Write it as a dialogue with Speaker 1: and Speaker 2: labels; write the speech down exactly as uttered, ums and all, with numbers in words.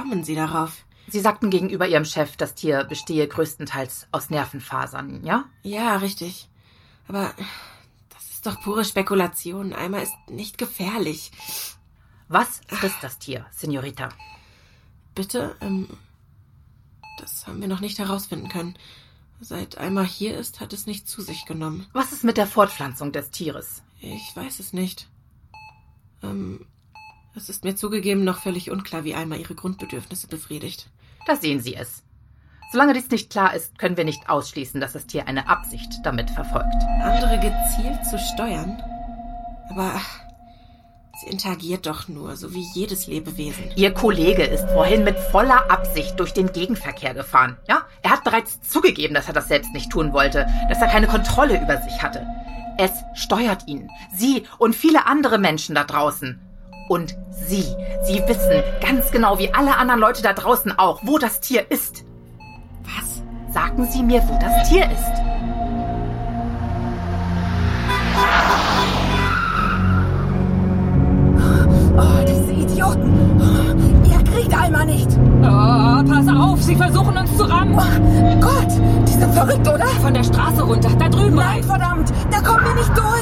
Speaker 1: kommen Sie darauf?
Speaker 2: Sie sagten gegenüber Ihrem Chef, das Tier bestehe größtenteils aus Nervenfasern, ja?
Speaker 1: Ja, richtig. Aber das ist doch pure Spekulation. Eimer ist nicht gefährlich.
Speaker 2: Was frisst das Tier, Senorita?
Speaker 1: Bitte? Ähm, das haben wir noch nicht herausfinden können. Seit Eimer hier ist, hat es nicht zu sich genommen.
Speaker 2: Was ist mit der Fortpflanzung des Tieres?
Speaker 1: Ich weiß es nicht. Ähm, es ist mir zugegeben noch völlig unklar, wie Eimer ihre Grundbedürfnisse befriedigt.
Speaker 2: Da sehen Sie es. Solange dies nicht klar ist, können wir nicht ausschließen, dass das Tier eine Absicht damit verfolgt.
Speaker 1: Andere gezielt zu steuern? Aber sie interagiert doch nur, so wie jedes Lebewesen.
Speaker 2: Ihr Kollege ist vorhin mit voller Absicht durch den Gegenverkehr gefahren. Ja? Er hat bereits zugegeben, dass er das selbst nicht tun wollte, dass er keine Kontrolle über sich hatte. Es steuert ihn. Sie und viele andere Menschen da draußen. Und Sie, Sie wissen ganz genau, wie alle anderen Leute da draußen auch, wo das Tier ist.
Speaker 1: Was?
Speaker 2: Sagen Sie mir, wo das Tier ist.
Speaker 3: Oh, diese Idioten. Ihr kriegt Eimer nicht.
Speaker 4: Oh, pass auf, sie versuchen uns zu rammen.
Speaker 3: Oh Gott, die sind verrückt, oder?
Speaker 4: Von der Straße runter, da drüben
Speaker 3: Nein,
Speaker 4: rein.
Speaker 3: verdammt, da kommen wir nicht durch.